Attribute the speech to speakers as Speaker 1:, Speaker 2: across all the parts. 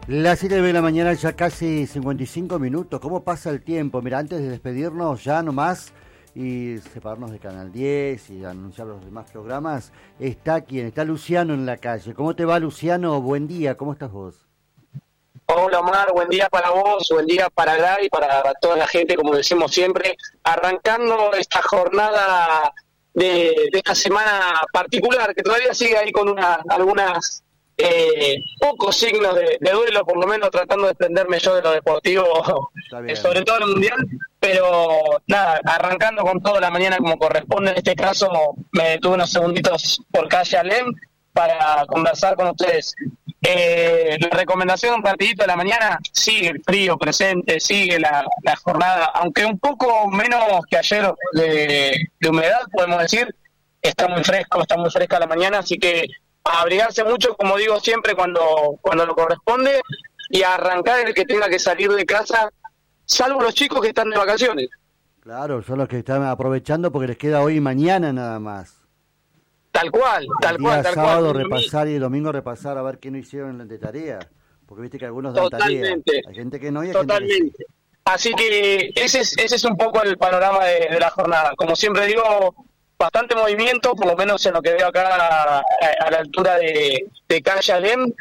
Speaker 1: Las 7 de la mañana, ya casi 55 minutos. ¿Cómo pasa el tiempo? Mira, antes de despedirnos ya nomás y separarnos de Canal 10 y anunciar los demás programas, está Luciano en la calle. ¿Cómo te va, Luciano? Buen día, ¿cómo estás vos?
Speaker 2: Hola Omar, buen día para vos, buen día para Gary, para toda la gente, como decimos siempre, arrancando esta jornada de esta semana particular, que todavía sigue ahí con algunas pocos signos de duelo, por lo menos tratando de desprenderme yo de lo deportivo, sobre todo en el Mundial, pero nada, arrancando con toda la mañana como corresponde. En este caso me detuve unos segunditos por calle Alem para conversar con ustedes. La recomendación rapidito de la mañana: sigue el frío presente, sigue la jornada, aunque un poco menos que ayer de humedad, podemos decir. Está muy fresca la mañana, así que a abrigarse mucho, como digo siempre, cuando lo corresponde, y a arrancar el que tenga que salir de casa, salvo los chicos que están de vacaciones.
Speaker 1: Claro, son los que están aprovechando porque les queda hoy y mañana nada más.
Speaker 2: Tal cual.
Speaker 1: Sábado repasar y domingo repasar a ver qué no hicieron de tarea, porque viste que algunos dan tarea. Hay gente que no y hay gente que sí.
Speaker 2: Así que ese es un poco el panorama de la jornada. Como siempre digo, bastante movimiento, por lo menos en lo que veo acá a la altura de calle Alem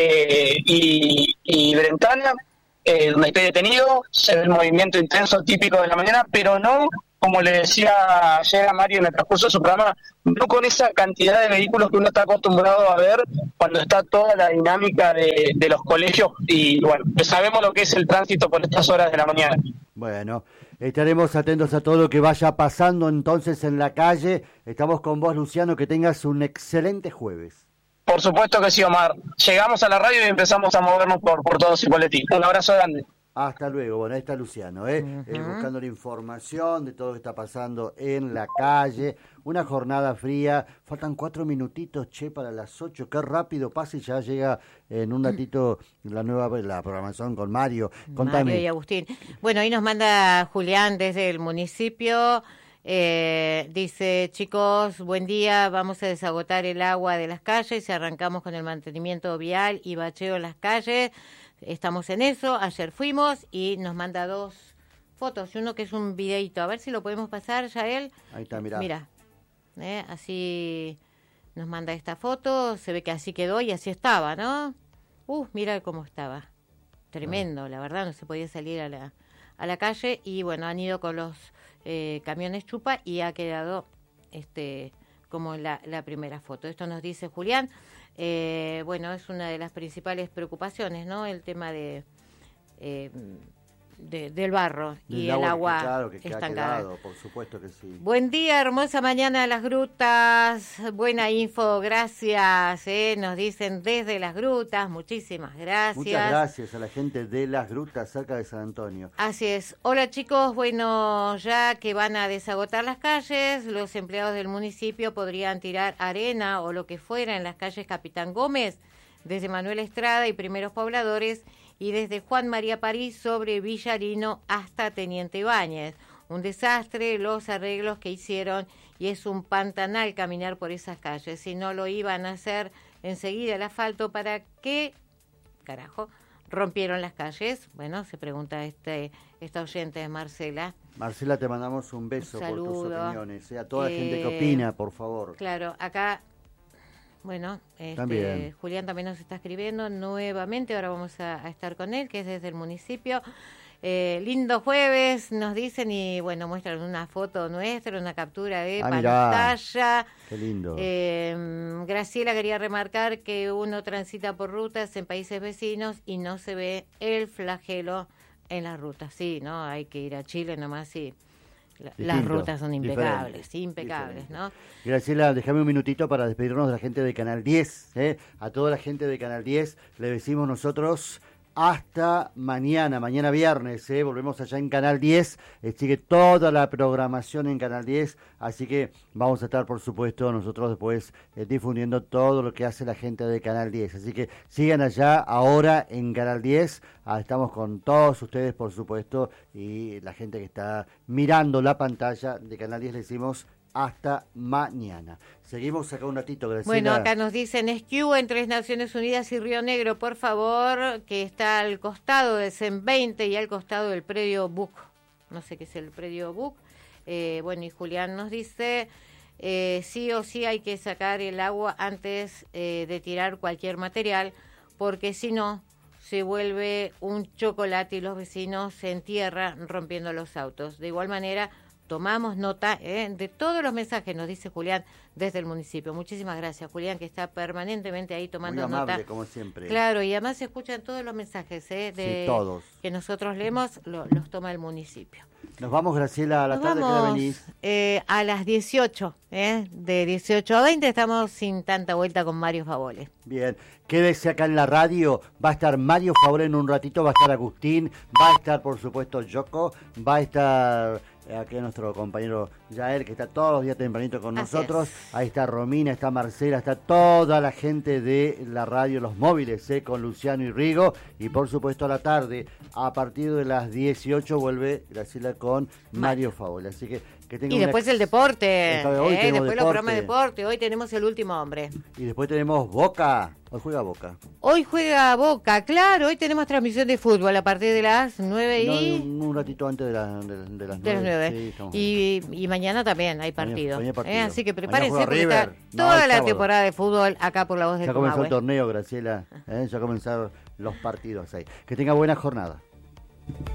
Speaker 2: y Brentana, donde estoy detenido. Se ve el movimiento intenso típico de la mañana, pero no, como le decía ayer a Mario en el transcurso de su programa, no con esa cantidad de vehículos que uno está acostumbrado a ver cuando está toda la dinámica de los colegios, y bueno, pues sabemos lo que es el tránsito por estas horas de la mañana.
Speaker 1: Bueno, estaremos atentos a todo lo que vaya pasando entonces en la calle. Estamos con vos, Luciano, que tengas un excelente jueves.
Speaker 2: Por supuesto que sí, Omar. Llegamos a la radio y empezamos a movernos por todo Cipolletti. Un abrazo grande.
Speaker 1: Hasta luego. Bueno, ahí está Luciano, buscando la información de todo lo que está pasando en la calle. Una jornada fría. Faltan 4 minutitos, para las 8. Qué rápido pasa y ya llega en un ratito la programación con Mario. Contame.
Speaker 3: Mario y Agustín. Bueno, ahí nos manda Julián desde el municipio. Dice: chicos, buen día, vamos a desagotar el agua de las calles y arrancamos con el mantenimiento vial y bacheo en las calles. Estamos en eso, ayer fuimos, y nos manda 2 fotos, y uno que es un videito, a ver si lo podemos pasar, Yael.
Speaker 1: Ahí está, mirá.
Speaker 3: Así nos manda esta foto, se ve que así quedó y así estaba, ¿no? Mira cómo estaba, tremendo, la verdad, no se podía salir a la calle, y bueno, han ido con los camiones chupa y ha quedado como la primera foto. Esto nos dice Julián. Bueno, es una de las principales preocupaciones, ¿no? El tema del barro y el agua,
Speaker 1: claro, que estancada. Quedado, por supuesto que sí.
Speaker 3: Buen día, hermosa mañana a las grutas, buena info, gracias, nos dicen desde las grutas, muchísimas gracias.
Speaker 1: Muchas gracias a la gente de las grutas cerca de San Antonio.
Speaker 3: Así es. Hola chicos, bueno, ya que van a desagotar las calles, los empleados del municipio podrían tirar arena o lo que fuera en las calles Capitán Gómez, desde Manuel Estrada y Primeros Pobladores, y desde Juan María París sobre Villarino hasta Teniente Ibáñez. Un desastre los arreglos que hicieron, y es un pantanal caminar por esas calles. Si no lo iban a hacer enseguida el asfalto, ¿para qué carajo rompieron las calles? Bueno, se pregunta esta oyente, Marcela.
Speaker 1: Marcela, te mandamos un beso por tus opiniones. A toda la gente que opina, por favor.
Speaker 3: Claro, acá... Bueno, Julián también nos está escribiendo nuevamente, ahora vamos a estar con él, que es desde el municipio. Lindo jueves, nos dicen, y bueno, muestran una foto nuestra, una captura de pantalla.
Speaker 1: Mirá, qué lindo.
Speaker 3: Graciela quería remarcar que uno transita por rutas en países vecinos y no se ve el flagelo en las rutas. Sí, ¿no? Hay que ir a Chile nomás y... Las rutas son impecables, diferente. ¿No?
Speaker 1: Graciela, déjame un minutito para despedirnos de la gente de Canal 10. A toda la gente de Canal 10 le decimos nosotros hasta mañana viernes. Volvemos allá en Canal 10. Sigue toda la programación en Canal 10, así que vamos a estar, por supuesto, nosotros después difundiendo todo lo que hace la gente de Canal 10. Así que sigan allá ahora en Canal 10. Estamos con todos ustedes, por supuesto, y la gente que está mirando la pantalla de Canal 10 le decimos hasta mañana. Seguimos acá un ratito, Graciela.
Speaker 3: Bueno, acá nos dicen SQ entre Naciones Unidas y Río Negro, por favor, que está al costado del CEN 20 y al costado del predio BUC. No sé qué es el predio BUC. Bueno, y Julián nos dice, sí o sí hay que sacar el agua antes de tirar cualquier material, porque si no, se vuelve un chocolate y los vecinos se entierran rompiendo los autos. De igual manera, tomamos nota de todos los mensajes, nos dice Julián, desde el municipio. Muchísimas gracias, Julián, que está permanentemente ahí tomando
Speaker 1: muy amable,
Speaker 3: nota.
Speaker 1: como siempre.
Speaker 3: Claro, y además se escuchan todos los mensajes
Speaker 1: sí, todos.
Speaker 3: Que nosotros leemos, los toma el municipio.
Speaker 1: Nos vamos, Graciela, a la tarde,
Speaker 3: vamos,
Speaker 1: ¿qué hora venís?
Speaker 3: A las 18, de 18 a 20, estamos sin tanta vuelta con Mario Favole.
Speaker 1: Bien, quédese acá en la radio, va a estar Mario Favole en un ratito, va a estar Agustín, va a estar, por supuesto, Yoko, va a estar aquí nuestro compañero Yael, que está todos los días tempranito con nosotros. Ahí está Romina, está Marcela, está toda la gente de la radio, los móviles, con Luciano y Rigo. Y por supuesto a la tarde, a partir de las 18, vuelve Graciela con Mario Favole. Así que tenga
Speaker 3: y después el deporte, después
Speaker 1: los
Speaker 3: programas de deporte. Hoy tenemos el último hombre.
Speaker 1: Y después tenemos Boca. Hoy juega Boca.
Speaker 3: Hoy juega Boca, claro. Hoy tenemos transmisión de fútbol a partir de las 9
Speaker 1: un ratito antes de las 9.
Speaker 3: Sí, y mañana también hay partido.
Speaker 1: Mañana partido.
Speaker 3: Así que prepárense porque
Speaker 1: River.
Speaker 3: está toda la temporada de fútbol acá por La Voz del
Speaker 1: Ya comenzó el torneo, Graciela. Ya comenzaron los partidos ahí. Que tenga buena jornada.